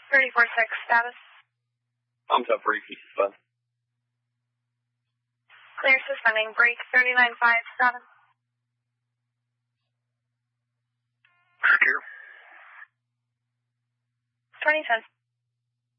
34-6 status. I'm top brake 55. Clear suspending. Brake 39-5 status. Secure. 2010.